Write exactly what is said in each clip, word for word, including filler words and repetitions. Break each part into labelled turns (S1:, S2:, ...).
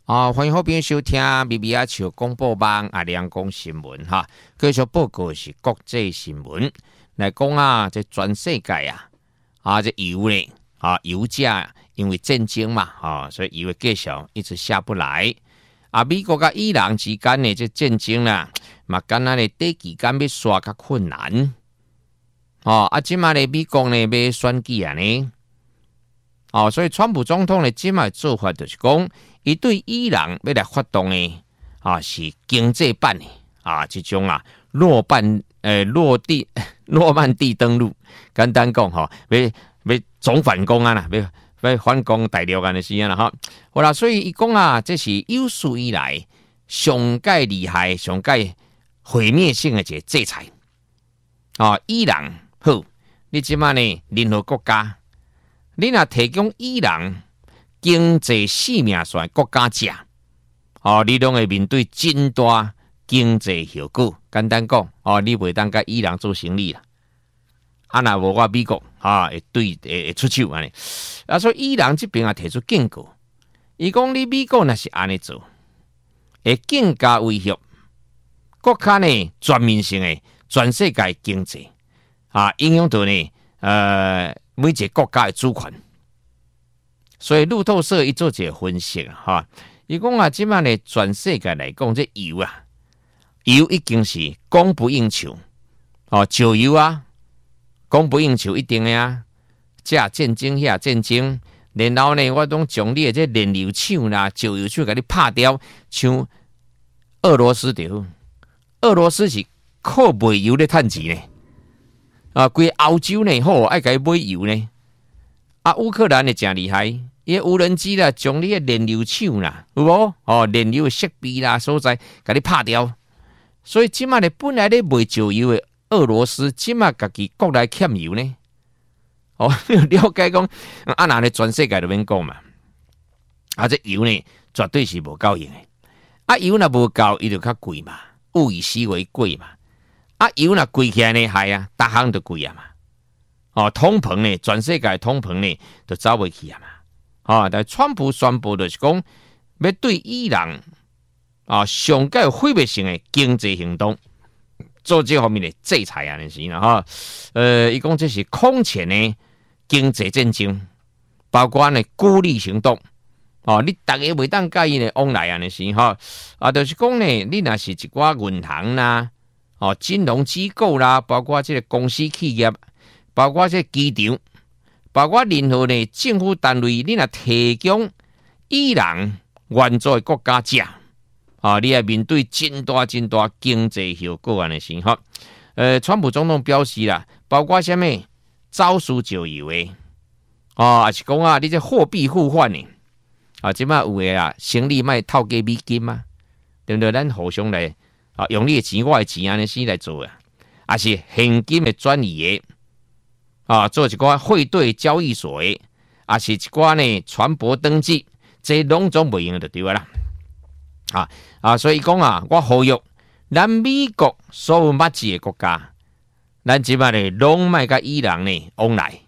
S1: 啊，欢迎好朋友收听 B B 阿球广播网阿亮讲新闻哈。继续报告是国际新闻来讲啊，这全世界啊，啊这油呢啊油价因为战争嘛啊，所以油的继续一直下不来。啊，美国甲伊朗之间的这战争啦，嘛敢若咧短期间要刷较困难。哦，啊，即马咧美国呢要选举啊呢，哦，所以川普总统咧即马做法就是讲，伊对伊朗要来发动呢，啊是经济版的啊，即种啊落半诶落地诺曼底登陆，简单讲吼，要要总反攻啊啦，要。要反攻大陆安的时间啦哈，好啦，所以伊讲啊，这是有史以来上界厉害、上界毁灭性的一个制裁啊！伊朗好，你即马呢？任何国家，你若提供伊朗经济性命线国家食，哦，你拢会面对真大经济效果。简单讲，哦，你袂当甲伊朗做生意啦。啊，若无我美国啊，会对会出手安尼。啊，所以伊朗这边也提出警告，伊讲你美国若是安尼做，会更加威胁国家呢全面性的全世界经济啊，影响到呢呃每一个国家的主权。所以路透社伊做一个分析啊，哈，伊讲啊，即摆呢全世界来讲，这油啊，油已经是供不应求哦，石油啊。供不应求一定的啊，这战争遐战争，然后呢，我拢将你的这燃油厂啦、石油厂给你拍掉，像俄罗斯对，俄罗斯是靠卖油咧趁钱呢，啊，规欧洲呢好爱甲伊买油呢，啊，乌克兰的真厉害，伊无人机啦，将你的燃油厂啦，有无？哦，燃油设备啦所在，给你拍掉，所以即卖咧本来咧卖石油的。俄罗斯即马家己国内欠油呢？哦，了解讲，啊，那咧全世界都免讲嘛。啊，这油呢，绝对是无够用的。啊，油若无够，伊就较贵嘛，物以稀为贵嘛。啊，油若贵起来呢，系啊，逐项都贵啊嘛。哦，通膨呢，全世界通膨呢，都走袂去啊嘛。哦，但川普宣布就是讲，要对伊朗啊上较有毁灭性的经济行动。做这方面的制裁啊，那是啦哈，呃，伊讲这是空前的经济战争，包括呢孤立行动，哦，你大家袂当介意呢往来啊，那是哈，啊，就是讲呢，你若是一寡银行啦，哦，金融机构啦，包括这个公司企业，包括这个机场，包括任何呢政府单位，你若提供伊朗援助的国家食。啊！你也面对真大真大经济效果安尼是哈。呃，川普总统表示啦，包括什么招数石油的，哦，也是讲啊，你这货币互换的，啊，即摆有诶啊，生理卖透给美金嘛，对不对？咱互相来啊，用你的钱，我的钱安尼先来做啊，也是现金的转移的，啊，做一寡汇兑交易所的，也是一寡呢船舶登记，这拢总袂用就对啦。啊啊！所以讲啊，我呼吁咱美国所有捌字的国家，咱即摆咧拢卖甲伊朗呢往来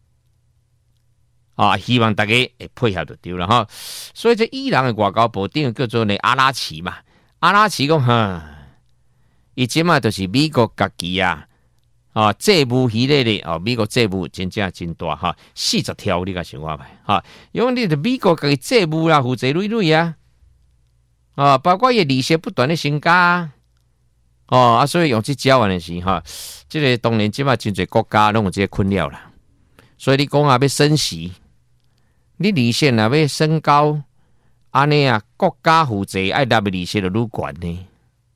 S1: 啊，希望大家会配合就对了哈。所以这伊朗的外交部长叫做呢阿拉奇嘛，阿拉奇讲哈，伊即摆就是美国家己啊啊债务系列的哦，美国债务真正真大哈，四十条你甲想看卖哈，因为你的美国家己债务啦，负债累累啊。啊，包括也利息不断的增加，哦啊，所以用这招安尼是哈，这个当然即马真侪国家拢有这个困扰啦。所以你讲啊，要升息，你利息啊要升高，安尼啊，国家负债爱纳的利息就愈悬呢。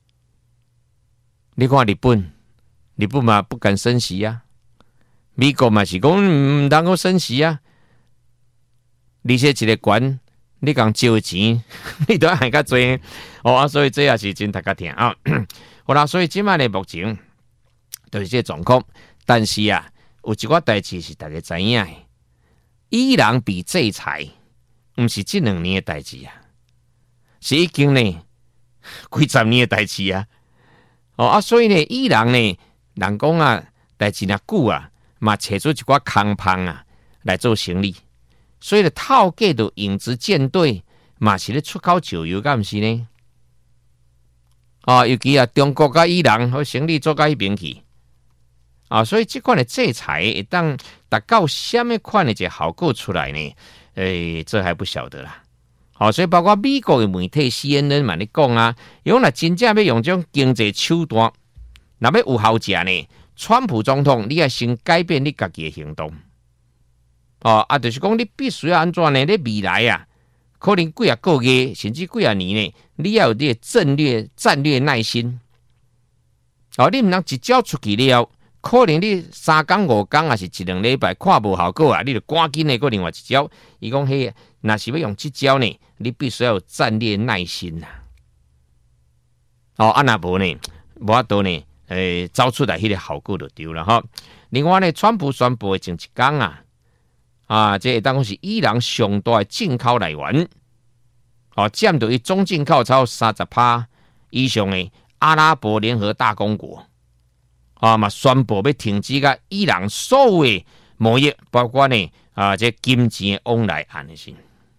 S1: 你看日本，日本嘛不敢升息啊，美国嘛是讲唔能够升息啊，利息一个悬。你讲借钱，你都还较多哦啊，所以这也是真大家听啊。好啦，所以今麦呢，目前就是这状况。但是啊，有一寡代志是大家知影的，伊朗被制裁，不是这两年的代志啊，是已经呢几十年的代志啊。哦啊，所以呢，伊朗呢，人讲啊，代志若久啊，嘛找出一寡空棒啊来做生意。所以呢，套价就影子舰队嘛是咧出口石油，敢毋是呢？哦，尤其啊，中国甲伊朗好生理做到迄边去，啊，所以即款的制裁会当达到什么款的一个效果出来呢？诶，这还不晓得啦。好，所以包括美国的媒体 C N N 嘛咧讲啊，伊讲若真正要用这种经济手段，若要有效食呢，川普总统你要先改变你家己的行动。哦，啊，就是讲你必须要安怎呢？你未来啊，可能几啊个月甚至几啊年呢，你要有你的战略战略耐心。哦，你唔通一招出去了，可能你三工五工啊，是一两礼拜看无效果啊，你就赶紧的过另外一招。伊讲嘿，若是要用这招呢，你必须要有战略耐心呐、啊。哦，啊那无呢，无法度呢，诶，走出来迄个效果就丢了哈。另外呢，川普宣布的前一天啊，啊，这当讲是伊朗上大的进口来源，哦，占到伊总进口超三十趴以上的阿拉伯联合大公国，啊嘛宣布要停止甲伊朗所有的贸易，包括呢啊这金钱的往来安尼先，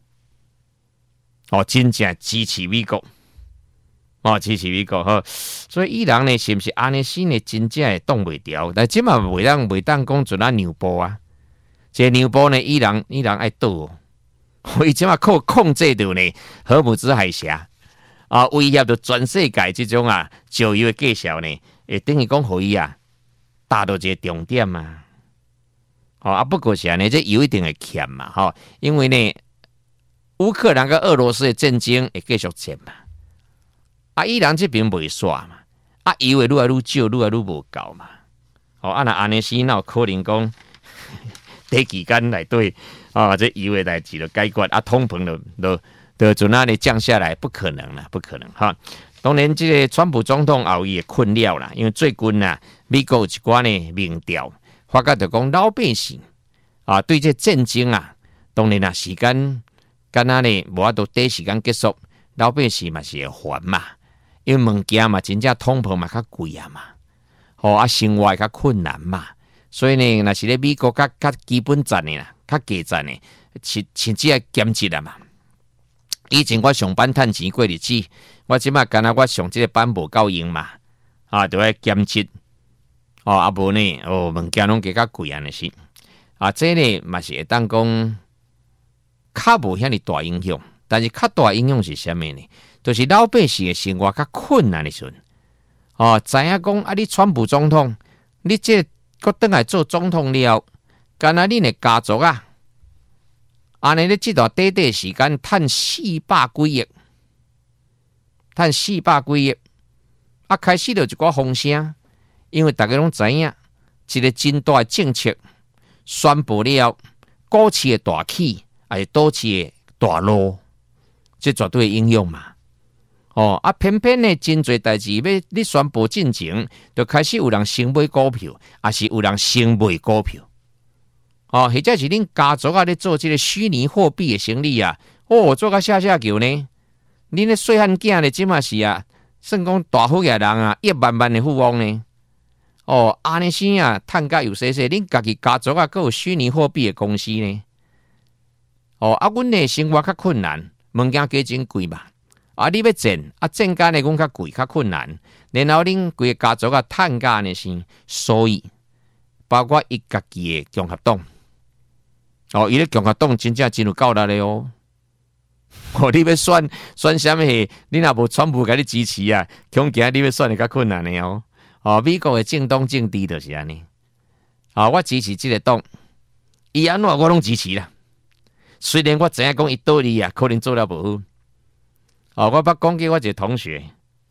S1: 哦，真正支持美国。哦，支持美国哈，所以伊朗呢是不是安尼先呢？真正会挡袂牢，但即嘛袂当袂当讲做咱牛波啊。这牛波呢，伊朗伊朗爱倒哦，伊即嘛靠控制住呢荷姆兹海峡啊，威胁到全世界即种啊石油的介绍呢，会等于讲互伊啊达到一个重点嘛。哦啊，不过是安尼，这有一定会欠嘛，吼、哦，因为呢乌克兰跟俄罗斯的战争会继续战嘛。啊，伊朗这边袂煞嘛，啊，油会愈来愈少，愈来愈无够嘛。哦，啊，那安尼时哪有可能讲短期间内对啊，这油的代志就解决，啊，通膨就就就就那里降下来，不可能啦，不可能哈。当然，这个川普总统后也困了啦，因为最近呐，美国有一寡呢民调，发觉就讲老百姓啊，对这战争啊，当然啦，时间干那呢，无法度短时间结束，老百姓嘛是会烦嘛。因为物件嘛，真正通膨嘛较贵啊嘛，吼啊生活较困难嘛，所以呢，若是咧美国较较基本站的啦，较基站的，甚甚至系减值啊嘛。以前我上班趁钱过日子，我即摆干那我上这个班无够用嘛，啊，就要减值，哦啊无呢，哦物件拢加较贵安尼是，啊这呢嘛是会当讲较无遐尼大影响，但是较大影响是啥物呢？就是老百姓的生活较困难的时阵，哦，知影讲啊，你川普总统，你这搁倒来做总统了，干那恁的家族啊，安尼咧这段短短时间趁四百几亿，趁四百几亿，啊，开始就一寡风声，因为大家拢知影，一个真大的政策宣布了，股市的大起，还是股市的大落，这绝对影响嘛。哦啊，偏偏呢，真侪代志要你宣布进前，就开始有人先买股票，还是有人先卖股票。哦，或者是恁家族啊，咧做这个虚拟货币的生意啊，哦，做个下下球呢，恁咧细汉囝咧，即嘛是啊，算讲大富嘅人啊，亿万万的富翁呢。哦，安尼先啊，趁甲有些些，恁家己家族啊，佮有虚拟货币的公司呢。哦，啊，阮呢生活较困难，物件价真贵嘛。啊！你要挣啊，挣间呢，讲较贵、较困难。然后恁规个家族啊，趁家呢先，所以包括伊家己的共和党，哦，伊咧共和党真正真有够力的哦。哦，你要选选什么？你若无全部甲你支持啊，恐惊你要选的较困难的哦。哦，美国的政党政治就是安尼。啊、哦，我支持这个党，伊安怎我拢支持啦。虽然我知影讲伊道理啊，可能做了无好。哦，我捌讲给我一个同学，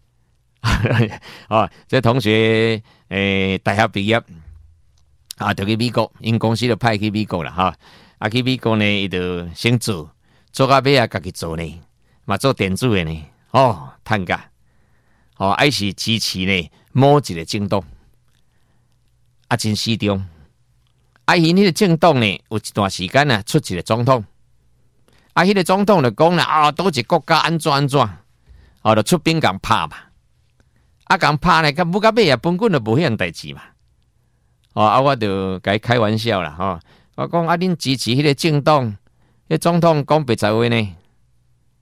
S1: 哦，这同学诶、欸，大学毕业啊，就去美国，因公司就派去美国啦，哈、哦，啊去美国呢，伊就先做，做到尾啊，家己做呢，嘛做电子的呢，哦，趁价，哦，还是支持呢某一个政党，啊，真始终，啊，因迄个政党呢，有一段时间啊，出一个总统。啊，迄、那个总统就讲啦，啊，倒一个国家安怎安怎，哦，就出兵共拍嘛。啊，共拍呢，甲不甲尾啊，本根就无迄样代志嘛。哦，啊，我就甲伊开玩笑啦，吼、哦，我讲啊，恁支持迄个政党，迄总统讲白话呢，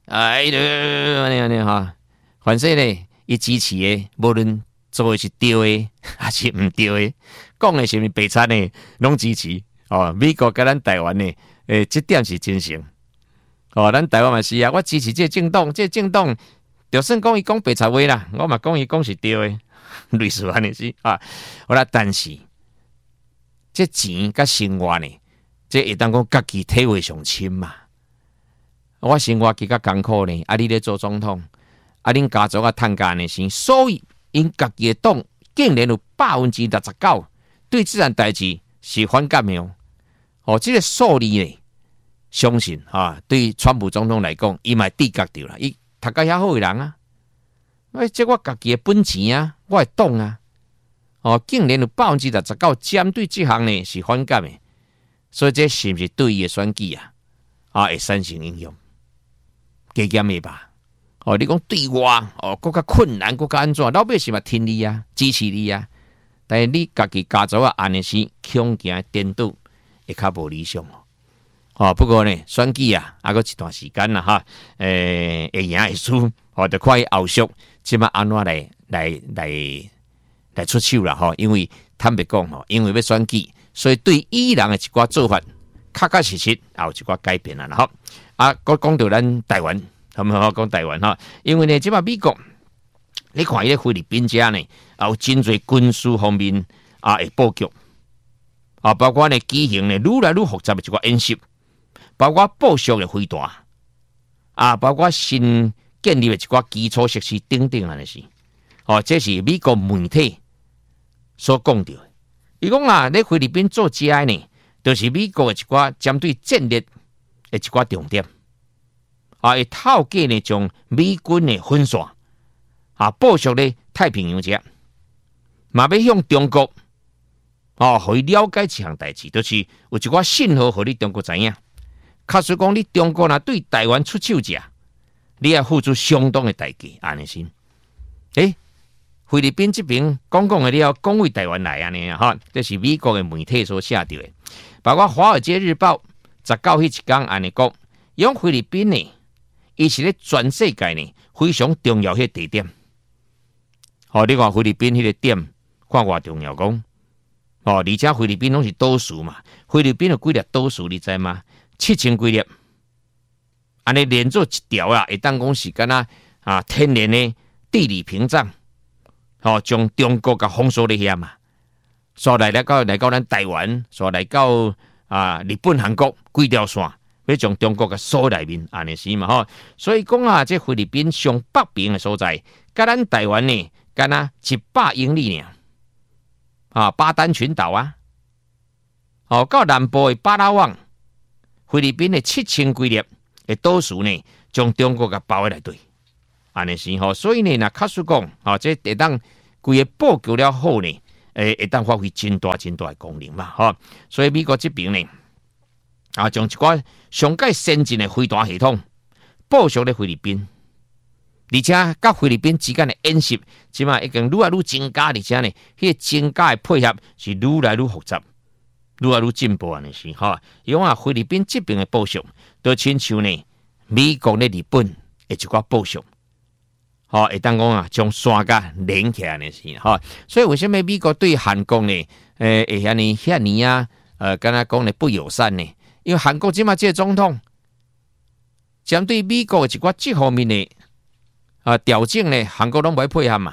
S1: 哎，安尼安尼哈，反正咧，伊支持的，无论做的是对的还是唔对的，讲的是咪白惨的，拢支持。哦，美国甲咱台湾呢，诶，这点是真诚。哦，咱台湾嘛是啊，我支持这政党，这政党就算讲伊讲白贼话啦，我嘛讲伊讲是对的，类似安尼是啊。好啦，但是这钱甲生活呢，这会当讲家己体会上深嘛。我生活更较艰苦呢，啊，你咧做总统，啊，恁家族啊趁家呢是，所以因家己的党竟然有百分之六十九对这件代志是反感的哦。哦，这个数字呢，相信啊，对川普总统来讲，伊嘛知觉到啦，伊读甲遐好的人啊，喂，这我家己的本钱啊，我的党啊，哦，竟然有百分之六十九针对这项呢是反感的，所以这是不是对伊的选举啊，啊会产生影响？加减的吧？哦，你讲对我哦，更较困难，更较安怎？老百姓嘛听你啊，支持你啊，但是你家己家族啊，安尼是恐惊颠倒。会较无理想哦，哦，不过呢，选举啊，还有一段时间啦哈，诶、欸，会赢会输，哦，就看伊后续即摆安怎来来来来出手啦哈。因为坦白讲吼，因为要选举，所以对伊人的一寡做法，确确实实也有一寡改变啦哈。啊，我讲到咱台湾，好唔好？讲台湾哈，因为呢，即摆美国，你看伊咧菲律宾遮呢，也有真侪军事方面啊会布局。啊，包括呢机型呢，愈来愈复杂的一个演习，包括部署的飞弹，啊，包括新建立的一个基础设施等等安尼是，哦，这是美国媒体所讲到的。伊讲啊，咧菲律宾做这个呢，就是美国的一个针对战略的一个重点，啊，会透过呢将美军的分散，啊，部署咧太平洋遮，嘛要向中国。哦，互伊了解这项代志，就是有一寡信号，互你中国知影。假使讲你中国若对台湾出手者，你要付出相当的代价，安尼先。诶，菲律宾这边讲讲的了，讲为台湾来安尼啊，哈，这是美国的媒体所写到的，包括《华尔街日报》十九迄一天安尼讲，用菲律宾呢，伊是咧全世界呢非常重要迄地点。好、哦，你看菲律宾迄个点，看偌重要讲。哦，而且菲律宾拢是岛屿嘛，菲律宾有几粒岛屿你知吗？七千几粒，安尼连做一条啊，会当讲是敢若啊天然的地理屏障，哦，将中国甲封锁咧遐嘛，所来来到来到咱台湾，所来到啊日本、韩国几条线，要将中国甲锁内面，安尼是嘛吼。所以讲啊，这菲律宾上北边的所在，甲咱台湾呢，敢若一百英里尔。啊，巴丹群岛啊，哦，到南部的巴拉望，菲律宾的七千几粒的岛屿呢，将中国给包围来对，安尼是吼，所以呢，那确实讲，哦，这会当规个布局了后呢，诶，会当发挥真大真大的功能嘛，吼，所以美国这边呢，啊，将一寡上界先进的飞弹系统部署咧菲律宾。而且，甲菲律宾之间的演习，即嘛已经愈来愈增加，而且呢，迄个增加的配合是愈来愈复杂，愈来愈进步安尼是哈。因为啊，菲律宾这边的部署，都亲像呢美国咧日本的一寡部署，好，会当讲啊，将山甲连起来安尼是哈。所以为什么美国对韩国呢？诶、呃，会遐尼遐尼啊？呃，敢若讲呢不友善呢？因为韩国即嘛这个总统，针对美国的一寡这方面的。啊，调整呢，韩国拢不会配合嘛。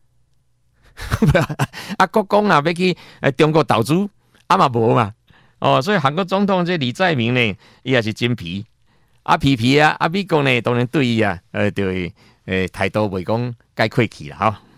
S1: 啊，国讲啊，要去诶中国投资，啊嘛无嘛。哦，所以韩国总统这李在明呢，伊也是真皮，啊皮皮啊，啊美国呢，当然对伊啊，呃，对诶态度袂讲介客气啦，吼。